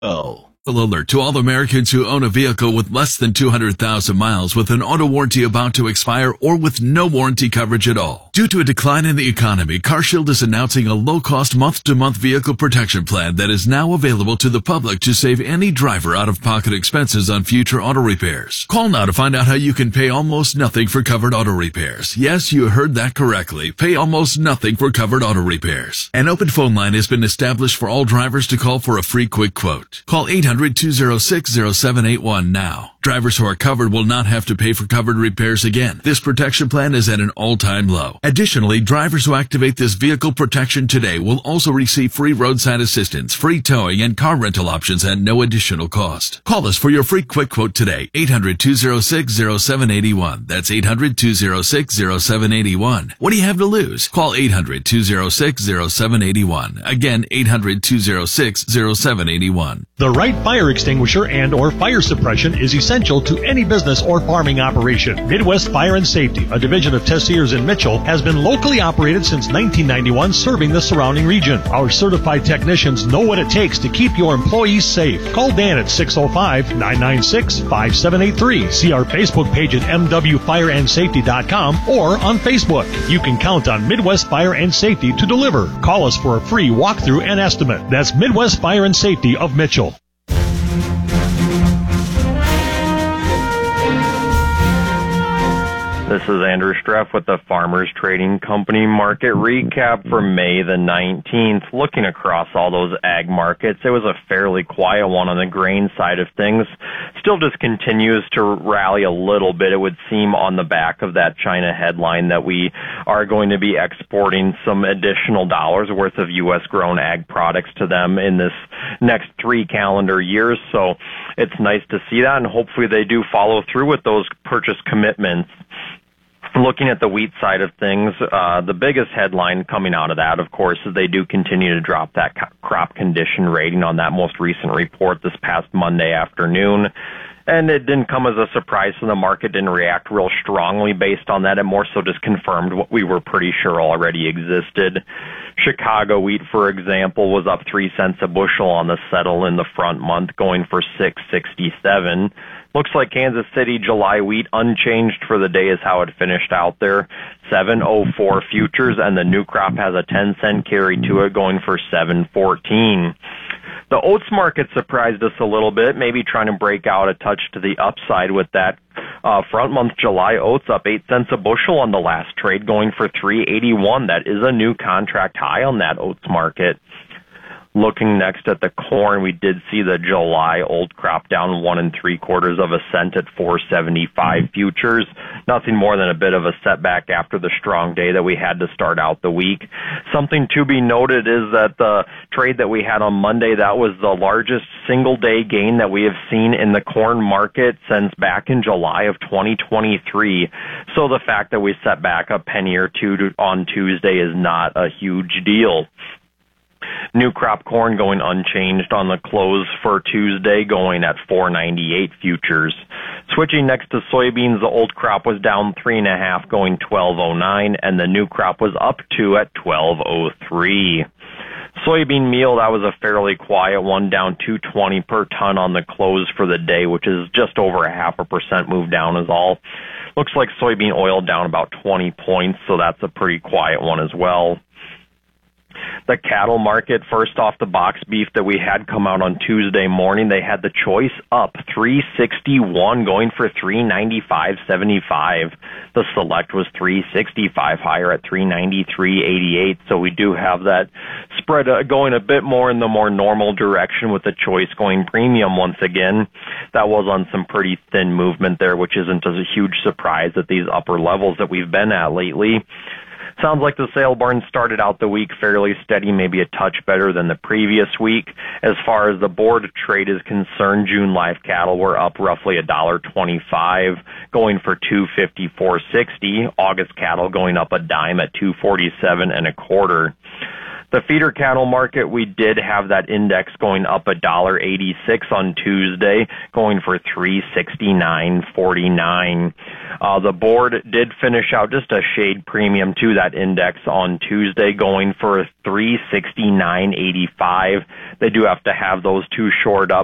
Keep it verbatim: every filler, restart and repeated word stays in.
Oh. Alert to all Americans who own a vehicle with less than two hundred thousand miles with an auto warranty about to expire or with no warranty coverage at all. Due to a decline in the economy, CarShield is announcing a low-cost month-to-month vehicle protection plan that is now available to the public to save any driver out-of-pocket expenses on future auto repairs. Call now to find out how you can pay almost nothing for covered auto repairs. Yes, you heard that correctly. Pay almost nothing for covered auto repairs. An open phone line has been established for all drivers to call for a free quick quote. Call eight hundred, two oh six, oh seven eight one now. Drivers who are covered will not have to pay for covered repairs again. This protection plan is at an all-time low. Additionally, drivers who activate this vehicle protection today will also receive free roadside assistance, free towing, and car rental options at no additional cost. Call us for your free quick quote today. eight hundred, two oh six, oh seven eight one. That's eight hundred, two oh six, oh seven eight one. What do you have to lose? Call eight hundred, two oh six, oh seven eight one. Again, eight hundred, two oh six, oh seven eight one. The right fire extinguisher and or fire suppression is essential to any business or farming operation. Midwest Fire and Safety, a division of Tessiers in Mitchell, has been locally operated since nineteen ninety-one, serving the surrounding region. Our certified technicians know what it takes to keep your employees safe. Call Dan at six oh five, nine nine six, five seven eight three. See our Facebook page at m w fire and safety dot com or on Facebook. You can count on Midwest Fire and Safety to deliver. Call us for a free walkthrough and estimate. That's Midwest Fire and Safety of Mitchell. This is Andrew Streff with the Farmers Trading Company market recap for May the nineteenth. Looking across all those ag markets, it was a fairly quiet one on the grain side of things. Still just continues to rally a little bit, it would seem, on the back of that China headline that we are going to be exporting some additional dollars worth of U S-grown ag products to them in this next three calendar years. So it's nice to see that, and hopefully they do follow through with those purchase commitments. Looking at the wheat side of things, uh, the biggest headline coming out of that, of course, is they do continue to drop that crop condition rating on that most recent report this past Monday afternoon. And it didn't come as a surprise, so the market didn't react real strongly based on that. It more so just confirmed what we were pretty sure already existed. Chicago wheat, for example, was up three cents a bushel on the settle in the front month, going for six sixty-seven. Looks like Kansas City July wheat unchanged for the day is how it finished out there. seven oh four futures, and the new crop has a ten cent carry to it, going for seven fourteen. The oats market surprised us a little bit, maybe trying to break out a touch to the upside with that. Uh, front month July oats up eight cents a bushel on the last trade, going for three eighty-one. That is a new contract high on that oats market. Looking next at the corn, we did see the July old crop down one and three quarters of a cent at four seventy-five futures. Nothing more than a bit of a setback after the strong day that we had to start out the week. Something to be noted is that the trade that we had on Monday, that was the largest single day gain that we have seen in the corn market since back in July of twenty twenty-three. So the fact that we set back a penny or two to, on Tuesday is not a huge deal. New crop corn going unchanged on the close for Tuesday, going at four ninety-eight futures. Switching next to soybeans, the old crop was down three and a half, going twelve oh nine, and the new crop was up two at twelve oh three. Soybean meal, that was a fairly quiet one, down two twenty per ton on the close for the day, which is just over a half a percent move down is all. Looks like soybean oil down about twenty points, so that's a pretty quiet one as well. The cattle market, first off, the box beef that we had come out on Tuesday morning, they had the choice up three sixty-one, going for three ninety-five seventy-five. The select was three sixty-five, higher at three ninety-three eighty-eight. So we do have that spread uh, going a bit more in the more normal direction, with the choice going premium once again. That was on some pretty thin movement there, which isn't a huge surprise at these upper levels that we've been at lately. Sounds like the sale barn started out the week fairly steady, maybe a touch better than the previous week. As far as the board trade is concerned, June live cattle were up roughly one dollar twenty-five, going for two fifty-four sixty. August cattle going up a dime at two forty-seven and a quarter. The feeder cattle market, we did have that index going up a dollar eighty-six on Tuesday, going for three sixty-nine forty-nine. Uh, the board did finish out just a shade premium to that index on Tuesday, going for three sixty-nine eighty-five. They do have to have those two shored up